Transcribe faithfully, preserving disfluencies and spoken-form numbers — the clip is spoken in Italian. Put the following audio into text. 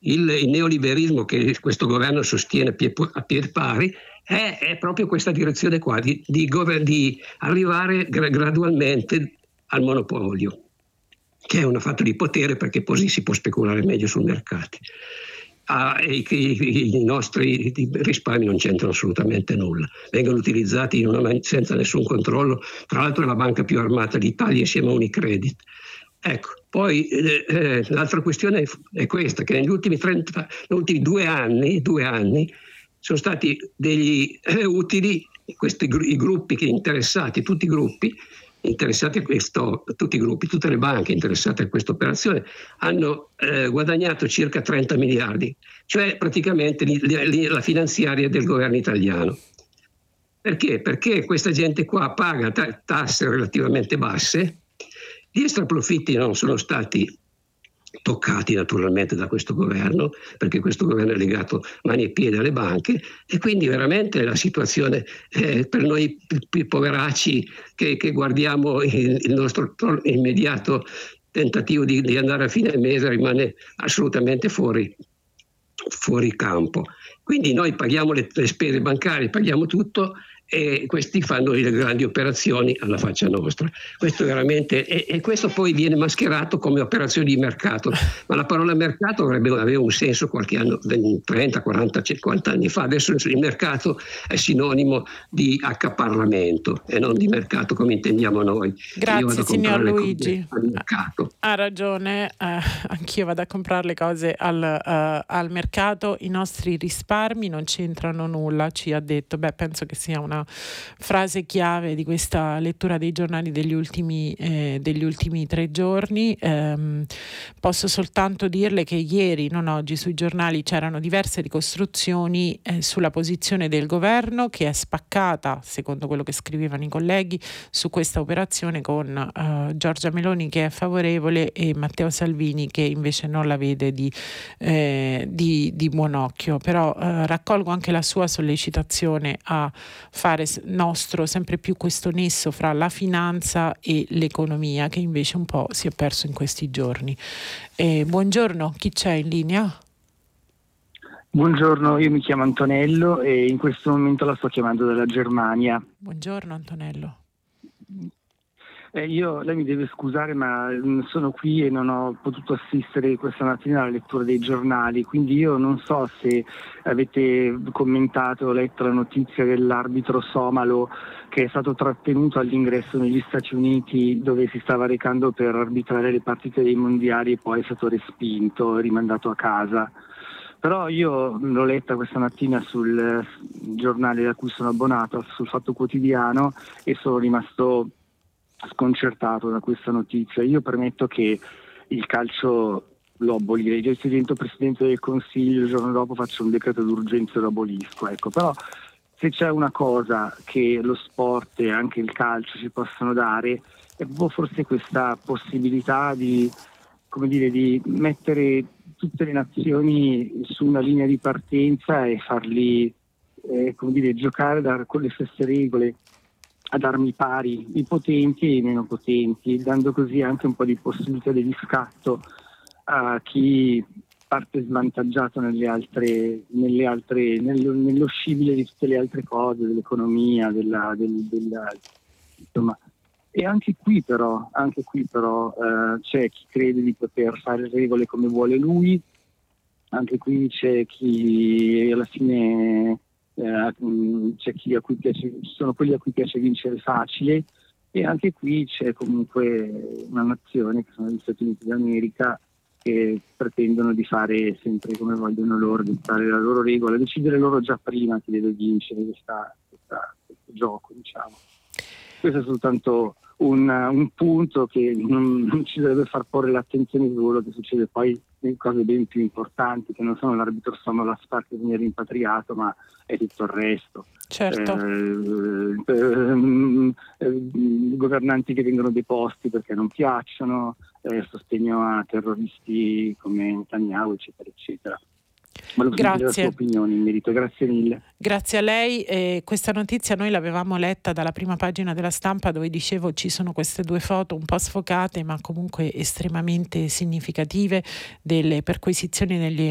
il, il neoliberismo che questo governo sostiene a piedi, a piedi pari è, è proprio questa direzione qua, di, di, di arrivare gra- gradualmente al monopolio, che è una fatto di potere, perché così si può speculare meglio sul mercato. Ah, e che i nostri risparmi non c'entrano assolutamente nulla, vengono utilizzati in una, senza nessun controllo. Tra l'altro è la banca più armata d'Italia insieme a Unicredit. Ecco, poi eh, eh, l'altra questione è, è questa, che negli ultimi, trenta, negli ultimi due anni, due anni sono stati degli eh, utili, questi, i gruppi che interessati, tutti i gruppi interessati a questo, tutti i gruppi, tutte le banche interessate a questa operazione hanno eh, guadagnato circa trenta miliardi, cioè praticamente li, li, la finanziaria del governo italiano. Perché? Perché questa gente qua paga t- tasse relativamente basse, gli extraprofitti non sono stati toccati naturalmente da questo governo, perché questo governo è legato mani e piedi alle banche, e quindi veramente la situazione eh, per noi p- poveracci che, che guardiamo il, il nostro immediato tentativo di, di andare a fine mese rimane assolutamente fuori, fuori campo. Quindi noi paghiamo le, le spese bancarie, paghiamo tutto, e questi fanno le grandi operazioni alla faccia nostra. Questo veramente, e, e questo poi viene mascherato come operazioni di mercato, ma la parola mercato avrebbe, aveva un senso qualche anno, trenta, quaranta, cinquanta anni fa. Adesso il mercato è sinonimo di accaparramento e non di mercato come intendiamo noi. Grazie signor Luigi, al mercato. Ha ragione, eh, anch'io vado a comprare le cose al, uh, al mercato, i nostri risparmi non c'entrano nulla, ci ha detto. Beh, penso che sia una frase chiave di questa lettura dei giornali degli ultimi, eh, degli ultimi tre giorni. Um, posso soltanto dirle che ieri, non oggi, sui giornali c'erano diverse ricostruzioni eh, sulla posizione del governo, che è spaccata, secondo quello che scrivevano i colleghi, su questa operazione, con uh, Giorgia Meloni che è favorevole e Matteo Salvini che invece non la vede di, eh, di, di buon occhio. Però uh, raccolgo anche la sua sollecitazione a fare nostro sempre più questo nesso fra la finanza e l'economia, che invece un po' si è perso in questi giorni. Eh, buongiorno, chi c'è in linea? Buongiorno, io mi chiamo Antonello e in questo momento la sto chiamando dalla Germania. Buongiorno Antonello. Eh, io, lei mi deve scusare, ma sono qui e non ho potuto assistere questa mattina alla lettura dei giornali, quindi io non so se avete commentato o letto la notizia dell'arbitro somalo che è stato trattenuto all'ingresso negli Stati Uniti, dove si stava recando per arbitrare le partite dei mondiali, e poi è stato respinto e rimandato a casa. Però io l'ho letta questa mattina sul giornale da cui sono abbonato, sul Fatto Quotidiano, e sono rimasto sconcertato da questa notizia. Io permetto che il calcio lo abolirei, già se divento Presidente del Consiglio il giorno dopo faccio un decreto d'urgenza e lo abolisco, ecco. Però se c'è una cosa che lo sport e anche il calcio ci possono dare è proprio forse questa possibilità di, come dire, di mettere tutte le nazioni su una linea di partenza e farli eh, come dire, giocare da, con le stesse regole, ad armi pari, i potenti e i meno potenti, dando così anche un po' di possibilità di riscatto a chi parte svantaggiato nelle altre, nelle altre, nello, nello scibile di tutte le altre cose, dell'economia, della, del, della, insomma. E anche qui però, anche qui però eh, c'è chi crede di poter fare le regole come vuole lui, anche qui c'è chi alla fine eh, c'è chi a cui piace, ci sono quelli a cui piace vincere facile, e anche qui c'è comunque una nazione, che sono gli Stati Uniti d'America, che pretendono di fare sempre come vogliono loro, di fare la loro regola, decidere loro già prima chi deve vincere questa, questa, questo gioco, diciamo. Questo è soltanto un, un punto che non, non ci dovrebbe far porre l'attenzione su quello che succede poi in cose ben più importanti, che non sono l'arbitro somalo a Spar che viene rimpatriato, ma è tutto il resto. Certo. Eh, eh, eh, governanti che vengono deposti perché non piacciono, eh, sostegno a terroristi come Netanyahu, eccetera, eccetera. Volevo sentire la sua opinione in merito, grazie mille. Grazie a lei. Eh, questa notizia noi l'avevamo letta dalla prima pagina della Stampa, dove dicevo ci sono queste due foto un po' sfocate ma comunque estremamente significative delle perquisizioni negli